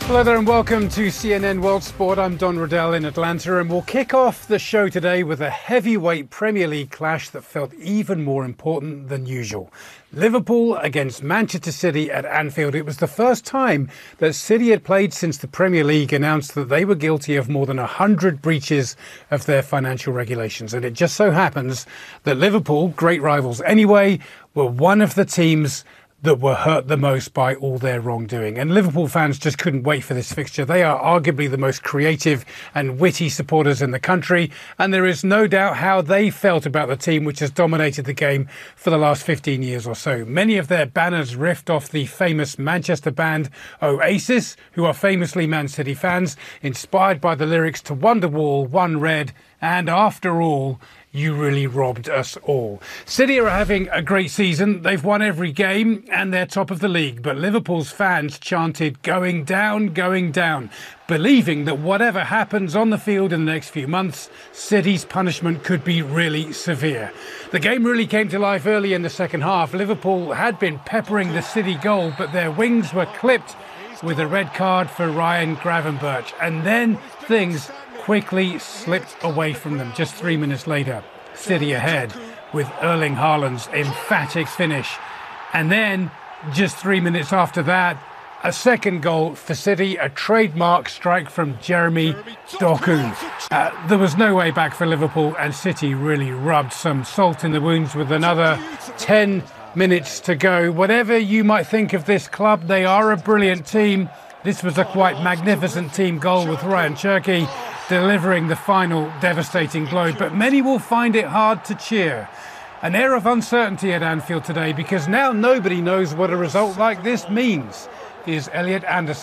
Hello there and welcome to CNN World Sport. I'm Don Riddell in Atlanta, and we'll kick off the show today with a heavyweight Premier League clash that felt even more important than usual. Liverpool against Manchester City at Anfield. It was the first time that City had played since the Premier League announced that they were guilty of more than 100 breaches of their financial regulations. And it just so happens that Liverpool, great rivals anyway, were one of the teams that were hurt the most by all their wrongdoing. And Liverpool fans just couldn't wait for this fixture. They are arguably the most creative and witty supporters in the country, and there is no doubt how they felt about the team which has dominated the game for the last 15 years or so. Many of their banners riffed off the famous Manchester band Oasis, who are famously Man City fans, inspired by the lyrics to Wonderwall, One Red, and After All, You Really Robbed Us All. City are having a great season. They've won every game and they're top of the league. But Liverpool's fans chanted going down, believing that whatever happens on the field in the next few months, City's punishment could be really severe. The game really came to life early in the second half. Liverpool had been peppering the City goal, but their wings were clipped with a red card for Ryan Gravenberch. And then things quickly slipped away from them. Just 3 minutes later, City ahead with Erling Haaland's emphatic finish. And then, just 3 minutes after that, a second goal for City, a trademark strike from Jeremy Doku. There was no way back for Liverpool, and City really rubbed some salt in the wounds with another 10 minutes to go. Whatever you might think of this club, they are a brilliant team. This was a quite magnificent team goal with Ryan Cherki delivering the final devastating blow, but many will find it hard to cheer. An air of uncertainty at Anfield today because now nobody knows what a result like this means. Here's Elliot Anderson.